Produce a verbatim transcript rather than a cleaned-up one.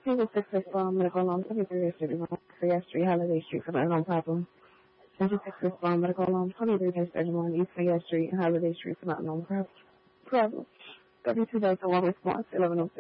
Single six six one medical loan, twenty-three Street, East Street, Holiday Street, for no problem. Single six six one medical loan, twenty-three thirty-one East Fayette Street, Holiday Street, for no problem. W two Delta one response, eleven oh six.